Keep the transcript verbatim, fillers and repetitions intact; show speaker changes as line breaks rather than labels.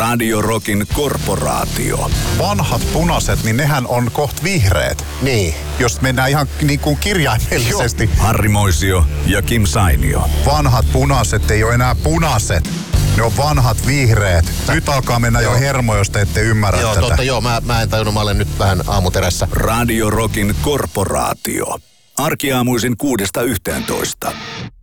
Radio Rockin korporaatio.
Vanhat punaiset, niin nehän on koht vihreät.
Niin.
Jos mennään ihan niin kuin kirjaimellisesti.
Harri Moisio ja Kim Sainio.
Vanhat punaiset ei ole enää punaiset. Ne on vanhat vihreät. Nyt alkaa mennä joo. jo hermo, jos te ette ymmärrä
joo,
tätä.
Totta, joo, mä, mä en tajunnut, mä olen nyt vähän aamuterässä.
Radio Rockin korporaatio. Arkiaamuisin kuudesta yhteentoista.